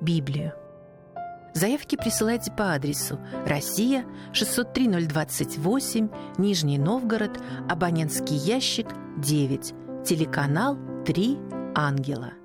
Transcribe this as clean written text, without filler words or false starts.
Библию. Заявки присылайте по адресу: Россия, 603-028, Нижний Новгород, абонентский ящик 9, телеканал 3 Ангела.